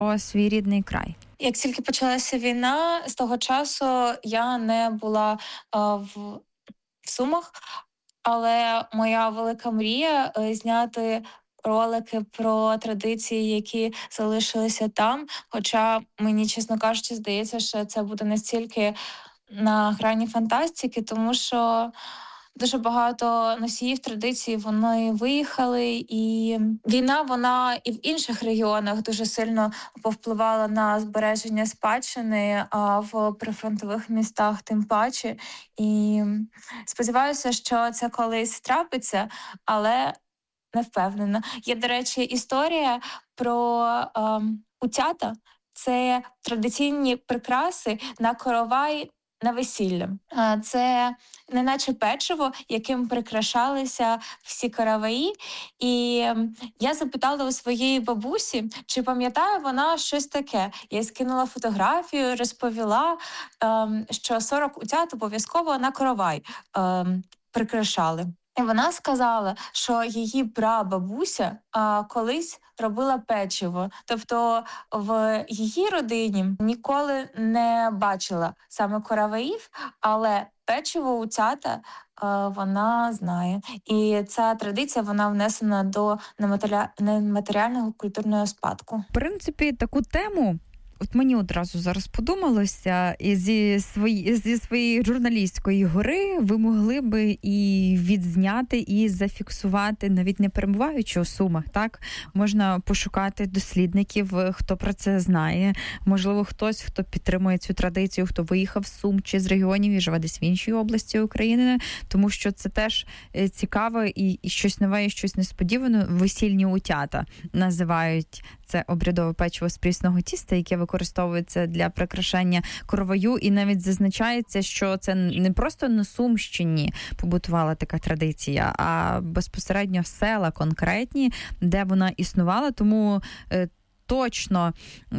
свій рідний край? Як тільки почалася війна, з того часу я не була в Сумах, але моя велика мрія зняти ролики про традиції, які залишилися там. Хоча мені, чесно кажучи, здається, що це буде настільки на грані фантастики, тому що дуже багато носіїв традицій вони виїхали, і війна вона і в інших регіонах дуже сильно повпливала на збереження спадщини, а в прифронтових містах тим паче. І сподіваюся, що це колись трапиться, але не впевнена. Є, до речі, історія про утята. Це традиційні прикраси на коровай на весілля. Це неначе печиво, яким прикрашалися всі караваї. І я запитала у своєї бабусі, чи пам'ятає вона щось таке. Я скинула фотографію, розповіла, що 40 утят обов'язково на коровай прикрашали. І вона сказала, що її прабабуся колись робила печиво. Тобто в її родині ніколи не бачила саме короваїв, але печиво утята вона знає. І ця традиція, вона внесена до нематеріального культурного спадку. В принципі, таку тему от мені одразу зараз подумалося, і зі своєї журналістської гори ви могли би і відзняти, і зафіксувати, навіть не перебуваючи у Сумах, так? Можна пошукати дослідників, хто про це знає. Можливо, хтось, хто підтримує цю традицію, хто виїхав з Сум чи з регіонів і живе десь в іншій області України, тому що це теж цікаво і щось нове, і щось несподіване. Весільні утята називають це обрядове печиво з прісного тіста, яке використовується для прикрашання короваю, і навіть зазначається, що це не просто на Сумщині побутувала така традиція, а безпосередньо села конкретні, де вона існувала, тому точно,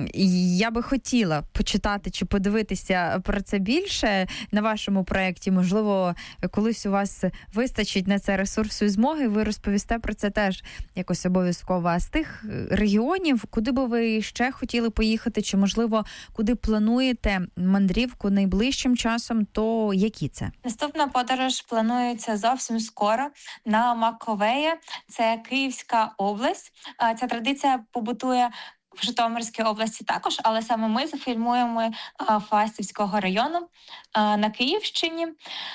я би хотіла почитати чи подивитися про це більше на вашому проєкті. Можливо, колись у вас вистачить на це ресурсу і змоги, ви розповісте про це теж якось обов'язково. А з тих регіонів, куди би ви ще хотіли поїхати, чи, можливо, куди плануєте мандрівку найближчим часом, то які це? Наступна подорож планується зовсім скоро на Маковеє. Це Київська область. Ця традиція побутує в Житомирській області також, але саме ми зафільмуємо Фастівського району на Київщині.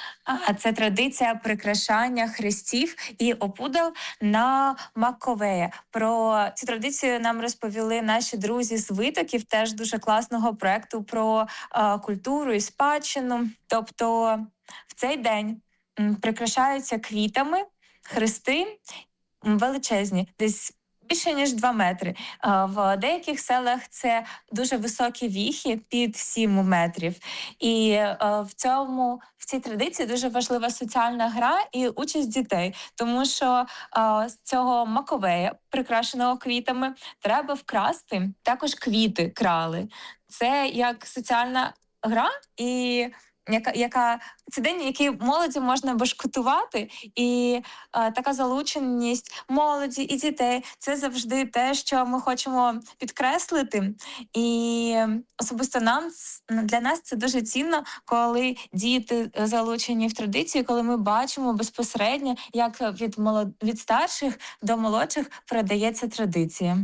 Це традиція прикрашання хрестів і опудал на Маковея. Про цю традицію нам розповіли наші друзі з Витоків, теж дуже класного проєкту про культуру і спадщину. Тобто в цей день прикрашаються квітами хрести величезні, десь більше, ніж 2 метри. В деяких селах це дуже високі віхи під 7 метрів. І в цій традиції дуже важлива соціальна гра і участь дітей. Тому що з цього Маковея, прикрашеного квітами, треба вкрасти. Також квіти крали. Це як соціальна гра і це день, який молоді можна башкетувати, і така залученість молоді і дітей – це завжди те, що ми хочемо підкреслити. І особисто для нас це дуже цінно, коли діти залучені в традицію, коли ми бачимо безпосередньо, як від старших до молодших передається традиція.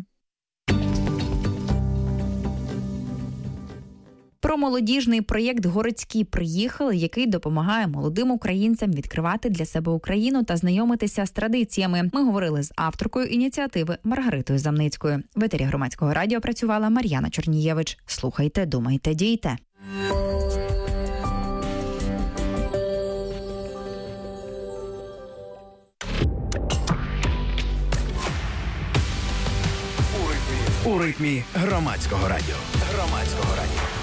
Про молодіжний проєкт «Городські приїхали», який допомагає молодим українцям відкривати для себе Україну та знайомитися з традиціями. Ми говорили з авторкою ініціативи Маргаритою Замницькою. В етері Громадського радіо працювала Мар'яна Чорнієвич. Слухайте, думайте, дійте. У ритмі Громадського радіо.